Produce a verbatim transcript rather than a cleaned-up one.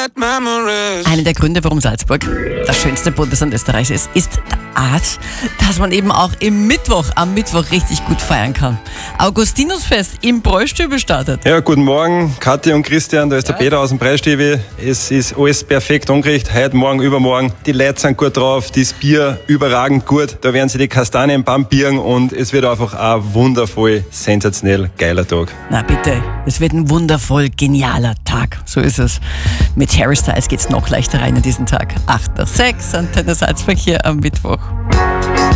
Einer der Gründe, warum Salzburg das schönste Bundesland Österreichs ist, ist der Art, dass man eben auch im Mittwoch, am Mittwoch richtig gut feiern kann. Augustinusfest im Bräustübel startet. Ja, guten Morgen, Kathi und Christian, da ist der Peter aus dem Bräustübel. Es ist alles perfekt angerichtet, heute, morgen, übermorgen. Die Leute sind gut drauf, das Bier überragend gut. Da werden sie die Kastanien bambieren und es wird einfach ein wundervoll, sensationell geiler Tag. Na bitte, es wird ein wundervoll genialer Tag. So ist es. Mit Harry Styles geht's noch leichter rein in diesen Tag. acht nach sechs, Antenne Salzburg hier am Mittwoch.